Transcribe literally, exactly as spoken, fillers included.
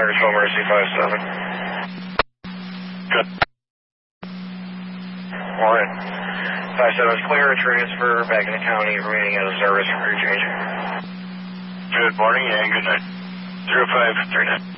Clarksville Mercy five seven. Good. Morning. five seven is clear. Transfer back in the county. Remaining out of service for crew change. Good morning and good night. zero five three nine.